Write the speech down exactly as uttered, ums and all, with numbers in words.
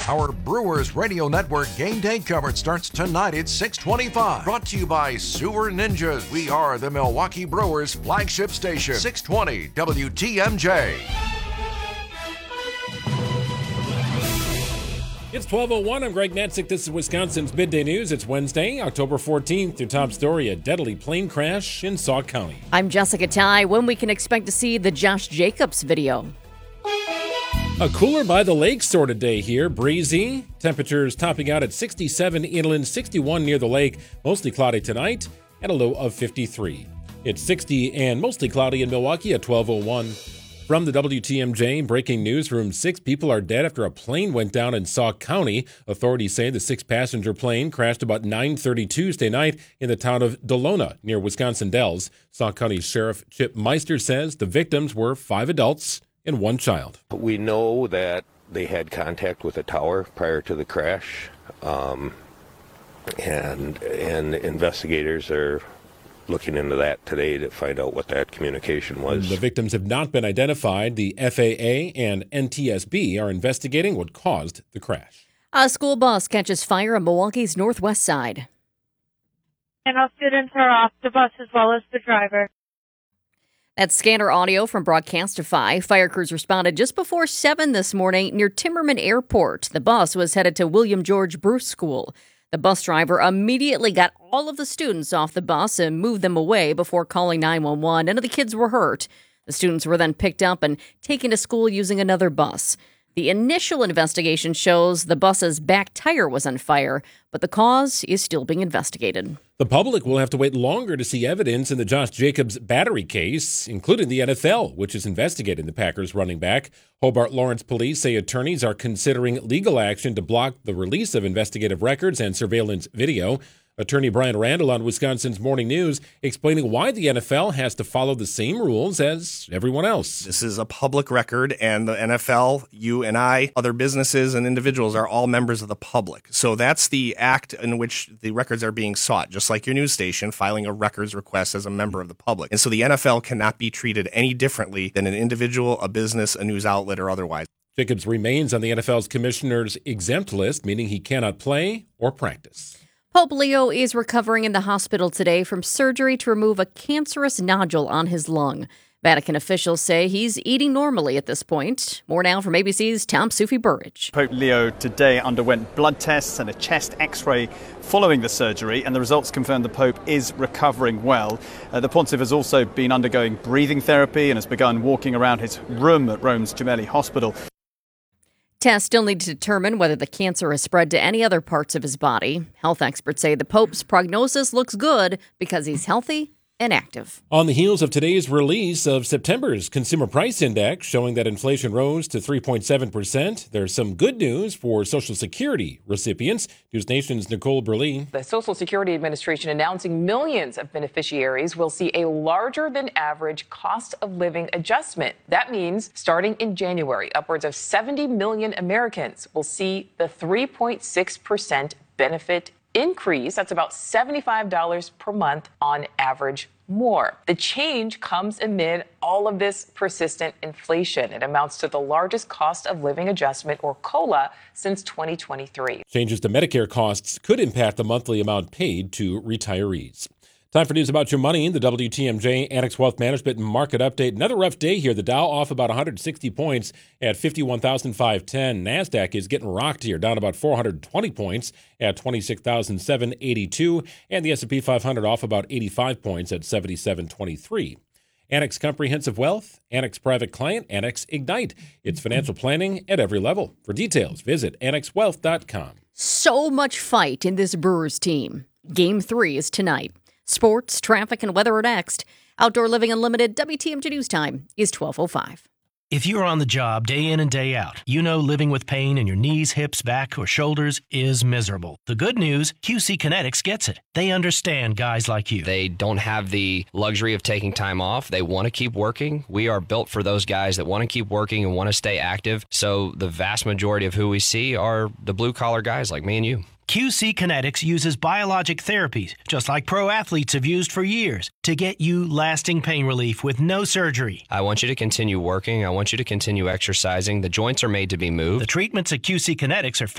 Our Brewers Radio Network game day coverage starts tonight at six twenty-five. Brought to you by Sewer Ninjas. We are the Milwaukee Brewers flagship station. six twenty W T M J. It's twelve oh one. I'm Greg Matzik. This is Wisconsin's Midday News. It's Wednesday, October fourteenth. Your top story, a deadly plane crash in Sauk County. I'm Jessica Ty. When we can expect to see the Josh Jacobs video? A cooler by the lake sort of day here. Breezy. Temperatures topping out at sixty-seven inland, sixty-one near the lake. Mostly cloudy tonight at a low of fifty-three. It's sixty and mostly cloudy in Milwaukee at twelve oh one. From the W T M J breaking news room, six people are dead after a plane went down in Sauk County. Authorities say the six-passenger plane crashed about nine thirty Tuesday night in the town of Delona near Wisconsin Dells. Sauk County Sheriff Chip Meister says the victims were five adults and one child. We know that they had contact with a tower prior to the crash, um, and and investigators are looking into that today to find out what that communication was. The victims have not been identified. The F A A and N T S B are investigating what caused the crash. A school bus catches fire on Milwaukee's northwest side. And all students are off the bus as well as the driver. That's scanner audio from Broadcastify. Fire crews responded just before seven this morning near Timmerman Airport. The bus was headed to William George Bruce School. The bus driver immediately got all of the students off the bus and moved them away before calling nine one one. None of the kids were hurt. The students were then picked up and taken to school using another bus. The initial investigation shows the bus's back tire was on fire, but the cause is still being investigated. The public will have to wait longer to see evidence in the Josh Jacobs battery case, including the N F L, which is investigating the Packers running back. Hobart Lawrence police say attorneys are considering legal action to block the release of investigative records and surveillance video. Attorney Brian Randall on Wisconsin's Morning News explaining why the N F L has to follow the same rules as everyone else. This is a public record, and the N F L, you and I, other businesses and individuals are all members of the public. So that's the act in which the records are being sought, just like your news station filing a records request as a member of the public. And so the N F L cannot be treated any differently than an individual, a business, a news outlet, or otherwise. Jacobs remains on the N F L's commissioner's exempt list, meaning he cannot play or practice. Pope Leo is recovering in the hospital today from surgery to remove a cancerous nodule on his lung. Vatican officials say he's eating normally at this point. More now from A B C's Tom Sufi-Burridge. Pope Leo today underwent blood tests and a chest x-ray following the surgery, and the results confirm the Pope is recovering well. Uh, the Pontiff has also been undergoing breathing therapy and has begun walking around his room at Rome's Gemelli Hospital. Tests still need to determine whether the cancer has spread to any other parts of his body. Health experts say the Pope's prognosis looks good because he's healthy and active. On the heels of today's release of September's Consumer Price Index showing that inflation rose to three point seven percent, there's some good news for Social Security recipients. News Nation's Nicole Burley. The Social Security Administration announcing millions of beneficiaries will see a larger than average cost of living adjustment. That means starting in January, upwards of seventy million Americans will see the three point six percent benefit increase. That's about seventy-five dollars per month on average more. The change comes amid all of this persistent inflation. It amounts to the largest cost of living adjustment, or COLA, since twenty twenty-three. Changes to Medicare costs could impact the monthly amount paid to retirees. Time for news about your money. The W T M J Annex Wealth Management Market Update. Another rough day here. The Dow off about one hundred sixty points at fifty-one thousand five hundred ten. NASDAQ is getting rocked here, down about four hundred twenty points at twenty-six thousand seven hundred eighty-two. And the S and P five hundred off about eighty-five points at seventy-seven twenty-three. Annex Comprehensive Wealth, Annex Private Client, Annex Ignite. It's financial planning at every level. For details, visit annex wealth dot com. So much fight in this Brewers team. Game three is tonight. Sports, traffic, and weather are next. Outdoor Living Unlimited W T M J News Time is twelve oh five. If you're on the job day in and day out, you know living with pain in your knees, hips, back, or shoulders is miserable. The good news, Q C Kinetics gets it. They understand guys like you. They don't have the luxury of taking time off. They want to keep working. We are built for those guys that want to keep working and want to stay active. So the vast majority of who we see are the blue-collar guys like me and you. Q C Kinetics uses biologic therapies, just like pro athletes have used for years, to get you lasting pain relief with no surgery. I want you to continue working. I want you to continue exercising. The joints are made to be moved. The treatments at Q C Kinetics are